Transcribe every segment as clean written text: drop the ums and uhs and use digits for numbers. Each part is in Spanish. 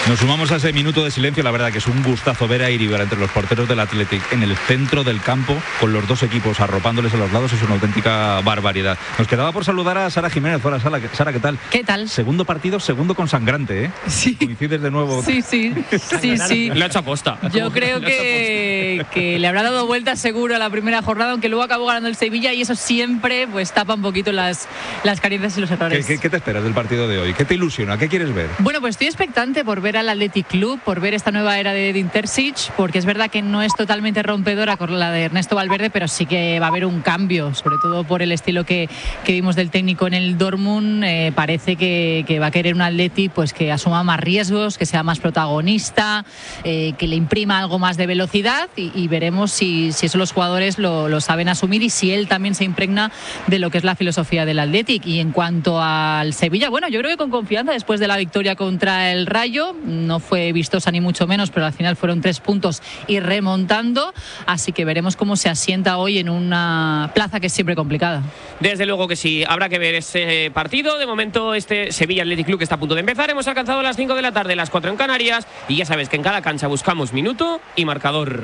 Nos sumamos a ese minuto de silencio. La verdad que es un gustazo ver a Iribar entre los porteros del Athletic en el centro del campo, con los dos equipos arropándoles a los lados. Es una auténtica barbaridad. Nos quedaba por saludar a Sara Jiménez. Hola, Sara, ¿qué tal? ¿Qué tal? Segundo partido, segundo con sangrante, ¿eh? Sí. Coincides de nuevo. Sí. Lo ha hecho aposta. Yo creo que le habrá dado vuelta seguro a la primera jornada, aunque luego acabó ganando el Sevilla, y eso siempre pues tapa un poquito las carencias y los errores. ¿Qué te esperas del partido de hoy? ¿Qué te ilusiona? ¿Qué quieres ver? Bueno, pues estoy expectante por ver al Athletic Club, por ver esta nueva era de Edin Terzic, porque es verdad que no es totalmente rompedora con la de Ernesto Valverde, pero sí que va a haber un cambio, sobre todo por el estilo que vimos del técnico en el Dortmund. Parece que va a querer un Athletic pues que asuma más riesgos, que sea más protagonista, que le imprima algo más de velocidad, y veremos si eso los jugadores lo saben asumir y si él también se impregna de lo que es la filosofía del Athletic. Y en cuanto al Sevilla, bueno, yo creo que con confianza después de la victoria contra el Rayo. No fue vistosa ni mucho menos, pero al final fueron 3 puntos y remontando, así que veremos cómo se asienta hoy en una plaza que es siempre complicada. Desde luego que sí, habrá que ver ese partido. De momento este Sevilla Athletic Club que está a punto de empezar. Hemos alcanzado las 5 de la tarde, las 4 en Canarias, y ya sabes que en cada cancha buscamos minuto y marcador.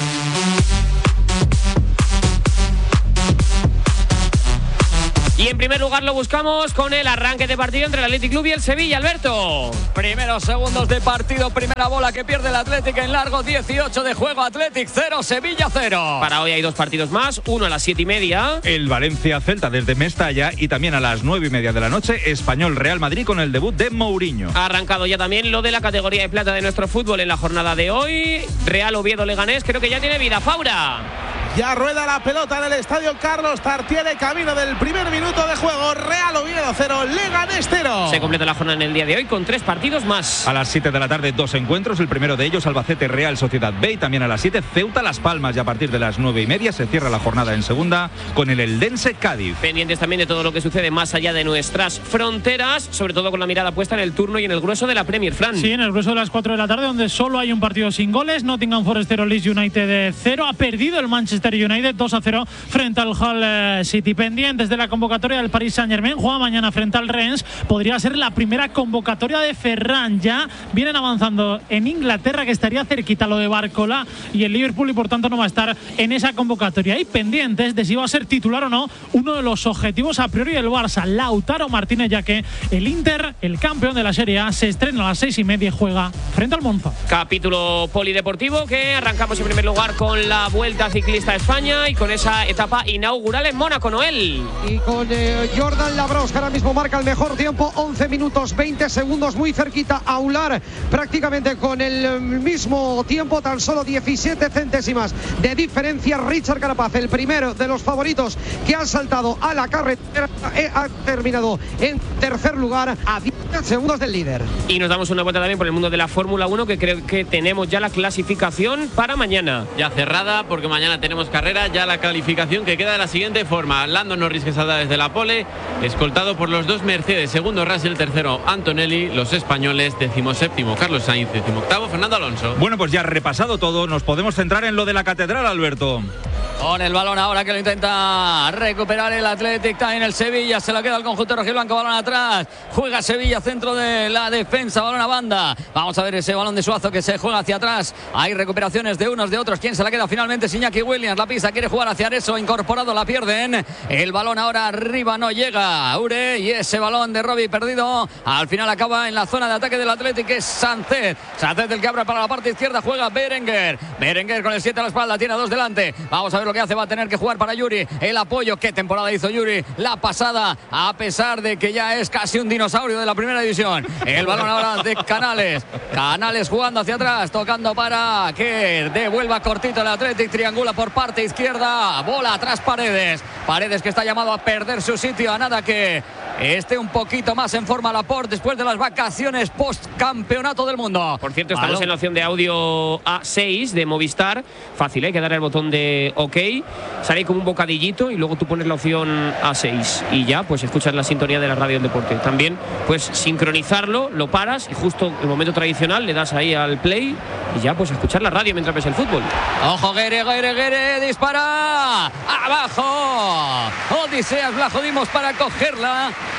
Y en primer lugar lo buscamos con el arranque de partido entre el Athletic Club y el Sevilla, Alberto. Primeros segundos de partido, primera bola que pierde el Athletic en largo, 18 de juego, Athletic 0, Sevilla 0. Para hoy hay 2 partidos más, uno a las 7:30. El Valencia-Celta desde Mestalla, y también a las 9:30 de la noche, Español-Real Madrid con el debut de Mourinho. Ha arrancado ya también lo de la categoría de plata de nuestro fútbol en la jornada de hoy. Real Oviedo-Leganés, creo que ya tiene vida. Faura. Ya rueda la pelota en el estadio Carlos Tartiere, camino del primer minuto de juego. Real Oviedo 0, Leganés 0. Se completa la jornada en el día de hoy con 3 partidos más. A las 7 de la tarde 2 encuentros, el primero de ellos Albacete Real Sociedad B, y también a las 7 Ceuta Las Palmas, y a partir de las 9:30 se cierra la jornada en segunda con el Eldense Cádiz. Pendientes también de todo lo que sucede más allá de nuestras fronteras, sobre todo con la mirada puesta en el turno y en el grueso de la Premier, Fran. Sí, en el grueso de las 4 de la tarde, donde solo hay un partido sin goles. Nottingham Forest 0, Leeds United 0. Ha perdido el Manchester United 2-0 frente al Hull City. Pendientes de la convocatoria del Paris Saint-Germain, juega mañana frente al Rennes. Podría ser la primera convocatoria de Ferran. Ya vienen avanzando en Inglaterra, que estaría cerquita lo de Barcola y el Liverpool, y por tanto no va a estar en esa convocatoria. Y pendientes de si va a ser titular o no uno de los objetivos a priori del Barça, Lautaro Martínez, ya que el Inter, el campeón de la Serie A, se estrena a las 6:30 y juega frente al Monza. Capítulo polideportivo que arrancamos en primer lugar con la Vuelta Ciclista a España y con esa etapa inaugural en Mónaco, Noel. Y con Jordan Labros, que ahora mismo marca el mejor tiempo, 11 minutos 20 segundos, muy cerquita a Aular, prácticamente con el mismo tiempo, tan solo 17 centésimas de diferencia. Richard Carapaz, el primero de los favoritos que ha saltado a la carretera, ha terminado en tercer lugar a 10 segundos del líder. Y nos damos una vuelta también por el mundo de la Fórmula 1, que creo que tenemos ya la clasificación para mañana. Ya cerrada, porque mañana tenemos carrera. Ya la calificación que queda de la siguiente forma: Lando Norris, que saldrá desde la pole, escoltado por los 2 Mercedes, segundo Russell, tercero Antonelli, los españoles 17º Carlos Sainz, 18º Fernando Alonso. Bueno, pues ya repasado todo, nos podemos centrar en lo de la catedral, Alberto. Con el balón ahora que lo intenta recuperar el Athletic, está en el Sevilla, se la queda el conjunto rojiblanco, balón atrás, juega Sevilla, centro de la defensa, balón a banda. Vamos a ver ese balón de Suazo que se juega hacia atrás. Hay recuperaciones de unos, de otros. ¿Quién se la queda finalmente? Iñaki Williams, la pisa, quiere jugar hacia eso, incorporado, la pierden. El balón ahora arriba, no llega Ure, y ese balón de Robbie perdido. Al final acaba en la zona de ataque del Athletic, que es Sánchez. Sánchez el que abre para la parte izquierda, juega Berenguer. Berenguer con el 7 a la espalda, tiene a 2 delante. Vamos a ver lo que hace, va a tener que jugar para Yuri. El apoyo, qué temporada hizo Yuri la pasada, a pesar de que ya es casi un dinosaurio de la primera división. El balón ahora de Canales. Canales jugando hacia atrás, tocando para que devuelva cortito el Athletic, triangula por parte izquierda, bola atrás Paredes. Paredes que está llamado a perder su sitio, a nada que esté un poquito más en forma Laporte después de las vacaciones post campeonato del mundo. Por cierto, estamos en la opción de audio A6 de Movistar. Fácil, hay que darle el botón de OK, sale como un bocadillito y luego tú pones la opción A6 y ya pues escuchas la sintonía de la radio del deporte. También pues sincronizarlo, lo paras y justo el momento tradicional le das ahí al play y ya pues escuchar la radio mientras ves el fútbol. Ojo, Guere, dispara abajo. Odiseas Vlachodimos para cogerla.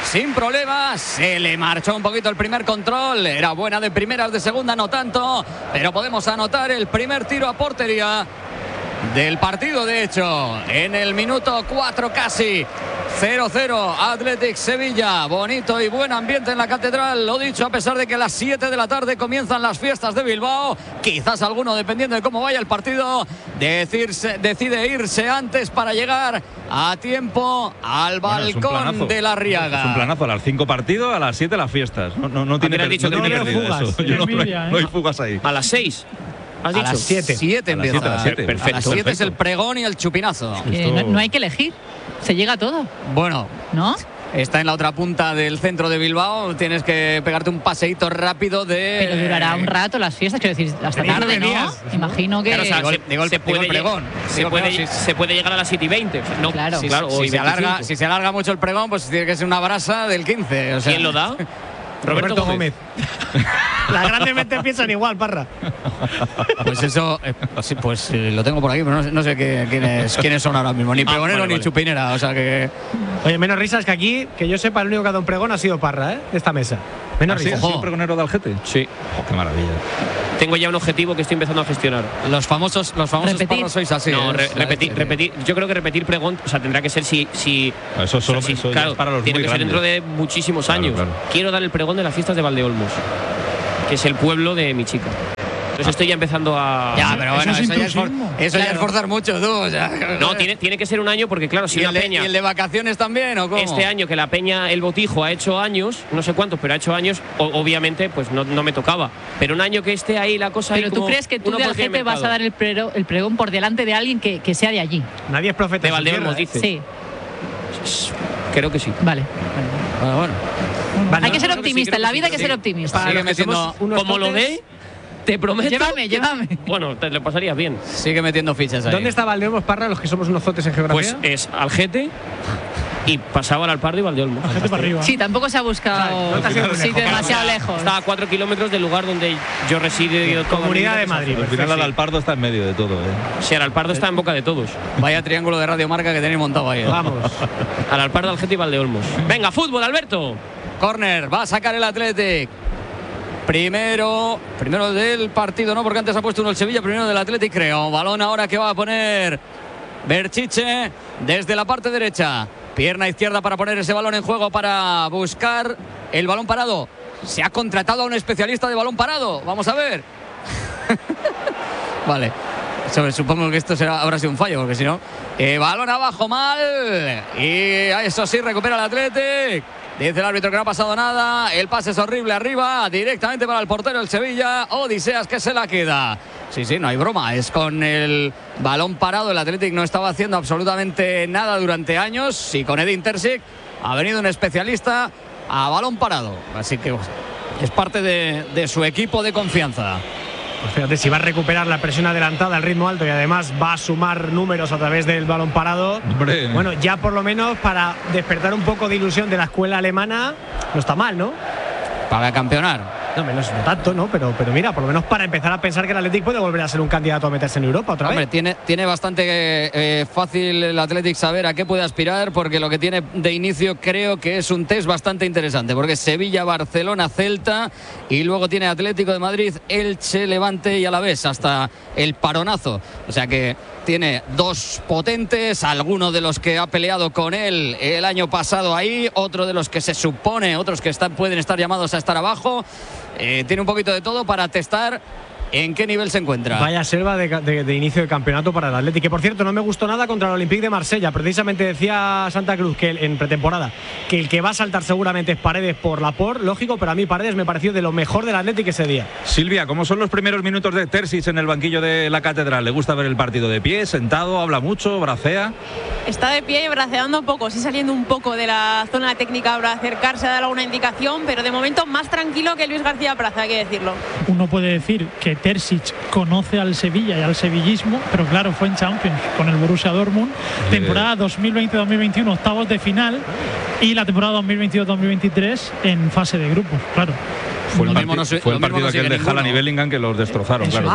sin problemas. Se le marchó un poquito el primer control. Era buena de primeras, de segunda no tanto. Pero podemos anotar el primer tiro a portería del partido, de hecho, en el minuto 4 casi. 0-0 Athletic Sevilla. Bonito y buen ambiente en la Catedral. Lo dicho, a pesar de que a las 7 de la tarde comienzan las fiestas de Bilbao. Quizás alguno, dependiendo de cómo vaya el partido, decide irse antes para llegar a tiempo al balcón de la Riaga. Es un planazo. A las 5 partidos, a las 7 las fiestas. No tiene dicho que pérdida fugas. eso. No hay fugas ahí. A las 6. ¿Has dicho? A las 7 empieza. A las 7. Perfecto. A las 7 es el pregón y el chupinazo. No hay que elegir. Se llega a todo. Bueno, ¿no? Está en la otra punta del centro de Bilbao. Tienes que pegarte un paseíto rápido de... Pero durará un rato las fiestas, quiero decir, hasta tarde, ¿no? Imagino que... Claro, o sea, se puede llegar a las 7:20. No, claro. Sí, claro. Si se alarga mucho el pregón, pues tiene que ser una brasa del 15. O sea, ¿quién lo da? Roberto Gómez. Las grandes mentes piensan igual, Parra. Pues eso, lo tengo por aquí, pero no sé quiénes son ahora mismo. Ni pregonero ni chupinera, o sea que... Oye, menos risas que aquí, que yo sepa, el único que ha dado un pregón ha sido Parra, de esta mesa. Menos risas. ¿Ha sido pregonero de Algete? Sí. Oh, qué maravilla. Tengo ya un objetivo que estoy empezando a gestionar. Los famosos Parra sois así. No, repetir. Yo creo que repetir pregón, o sea, tendrá que ser si eso solo claro, es para los tiene muy que ser grandes. dentro de muchísimos años. Claro. Quiero dar el pregón de las fiestas de Valdeolmos, que es el pueblo de mi chica. Entonces estoy ya empezando a... Ya, pero bueno, eso ya es forzar mucho, tú. O sea, no, tiene que ser un año porque, claro, si una peña... ¿Y el de vacaciones también o cómo? Este año que la peña, el Botijo, ha hecho años, no sé cuántos, pero ha hecho años, obviamente, pues no me tocaba. Pero un año que esté ahí la cosa... Pero tú crees que tú de Algete vas a dar el pregón por delante de alguien que sea de allí. Nadie es profeta de Valdeolmos, dice. Sí. Creo que sí. Vale. Bueno. Hay que ser optimista, en la vida hay que ser optimista. Sigue metiendo... Como lo de... Te prometo. Llévame. Bueno, te lo pasarías bien. Sigue metiendo fichas ahí. ¿Dónde está Valdeolmos, Parra, los que somos unos zotes en geografía? Pues es Algete y pasaba al Alpardo y Valdeolmos. Algete para arriba. Sí, tampoco se ha buscado un sitio demasiado lejos. Está a 4 kilómetros del lugar donde yo resido. Comunidad de Madrid. Al final el Alpardo está en medio de todo. Sí, el Alpardo está en boca de todos. Vaya triángulo de Radio Marca que tenéis montado ahí. Vamos. Al Alpardo, Algete y Valdeolmos. Venga, fútbol, Alberto. Corner, va a sacar el Athletic. Primero del partido, ¿no? Porque antes ha puesto uno el Sevilla, primero del Athletic, creo. Balón ahora que va a poner Berchiche desde la parte derecha. Pierna izquierda para poner ese balón en juego, para buscar el balón parado. Se ha contratado a un especialista de balón parado. Vamos a ver. Vale. Supongo que esto habrá sido un fallo, porque si no... balón abajo mal. Y eso sí, recupera el Athletic. Dice el árbitro que no ha pasado nada. El pase es horrible arriba, directamente para el portero del Sevilla. Odiseas que se la queda. Sí, no hay broma. Es con el balón parado. El Athletic no estaba haciendo absolutamente nada durante años. Y con Edin Terzic ha venido un especialista a balón parado. Así que es parte de su equipo de confianza. Pues fíjate, si va a recuperar la presión adelantada, el ritmo alto y además va a sumar números a través del balón parado. Hombre. Bueno, ya por lo menos para despertar un poco de ilusión de la escuela alemana, no está mal, ¿no? Para campeonar. No, menos no tanto, ¿no? Pero mira, por lo menos para empezar a pensar que el Athletic puede volver a ser un candidato a meterse en Europa otra vez. Tiene bastante fácil el Athletic saber a qué puede aspirar, porque lo que tiene de inicio creo que es un test bastante interesante, porque Sevilla, Barcelona, Celta, y luego tiene Atlético de Madrid, Elche, Levante y Alavés hasta el paronazo. O sea que tiene dos potentes, alguno de los que ha peleado con él el año pasado ahí, otro de los que se supone, otros que pueden estar llamados a estar abajo. Tiene un poquito de todo para testar en qué nivel se encuentra. Vaya selva de inicio de campeonato para el Athletic, que por cierto no me gustó nada contra el Olympique de Marsella. Precisamente decía Santa Cruz que en pretemporada que el que va a saltar seguramente es Paredes por Laporte, lógico, pero a mí Paredes me pareció de lo mejor del Athletic ese día. Silvia, ¿cómo son los primeros minutos de Terzic en el banquillo de la Catedral? ¿Le gusta ver el partido de pie, sentado, habla mucho, bracea? Está de pie y braceando un poco, sí, saliendo un poco de la zona técnica para acercarse a dar alguna indicación, pero de momento más tranquilo que Luis García Plaza, hay que decirlo. Uno puede decir que Terzic conoce al Sevilla y al sevillismo, pero claro, fue en Champions con el Borussia Dortmund, temporada 2020-2021 octavos de final, y la temporada 2022-2023 en fase de grupos, claro. Fue el partido aquel de Haaland y Bellingham que los destrozaron, claro.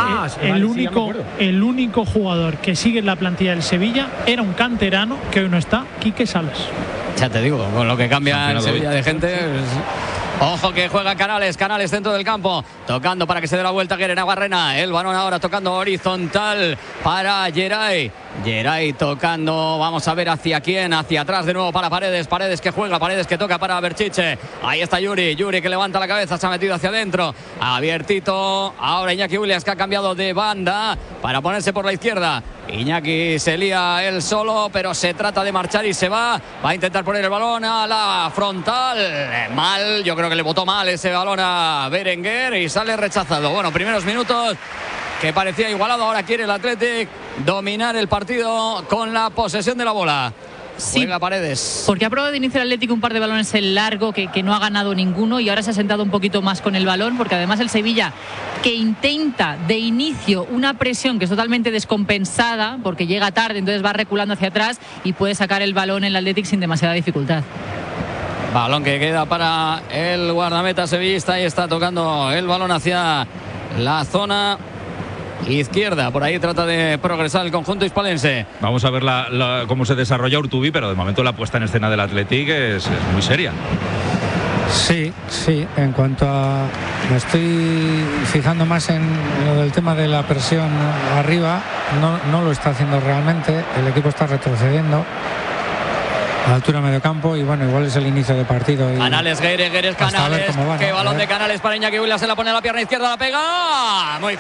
El único jugador que sigue en la plantilla del Sevilla era un canterano que hoy no está, Quique Salas. Ya te digo, con lo que cambia en Sevilla de gente. Ojo que juega Canales dentro del campo, tocando para que se dé la vuelta Guerra Navarrena. El balón ahora tocando horizontal para Geray tocando, vamos a ver hacia quién, hacia atrás de nuevo para Paredes que juega, Paredes que toca para Berchiche. Ahí está Yuri que levanta la cabeza, se ha metido hacia adentro, abiertito. Ahora Iñaki Williams, que ha cambiado de banda para ponerse por la izquierda. Iñaki se lía él solo, pero se trata de marchar y se va a intentar poner el balón a la frontal. Mal, yo creo que le botó mal ese balón a Berenguer y sale rechazado. Bueno, primeros minutos que parecía igualado, ahora quiere el Athletic dominar el partido con la posesión de la bola. Sí, juega Paredes. Porque ha probado de inicio el Atlético un par de balones en largo que no ha ganado ninguno y ahora se ha sentado un poquito más con el balón, porque además el Sevilla, que intenta de inicio una presión que es totalmente descompensada porque llega tarde, entonces va reculando hacia atrás y puede sacar el balón el Atlético sin demasiada dificultad. Balón que queda para el guardameta sevillista y está tocando el balón hacia la zona izquierda. Por ahí trata de progresar el conjunto hispalense. Vamos a ver cómo se desarrolla Urtubi, pero de momento la puesta en escena del Athletic es muy seria. Sí, en cuanto a... Me estoy fijando más en lo del tema de la presión arriba. No lo está haciendo realmente. El equipo está retrocediendo a la altura de medio campo y bueno, igual es el inicio de partido. Canales, Gueres Canales. Qué balón de Canales para Iñaki Williams, se la pone a la pierna izquierda, la pega. Muy